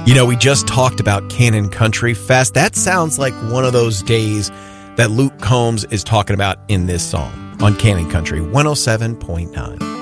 You know, we just talked about Cannon Country Fest. That sounds like one of those days that Luke Combs is talking about in this song on Cannon Country 107.9.